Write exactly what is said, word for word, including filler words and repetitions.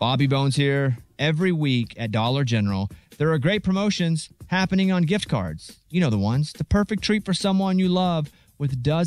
Bobby Bones here. Every week at Dollar General, there are great promotions happening on gift cards. You know the ones. The perfect treat for someone you love with dozens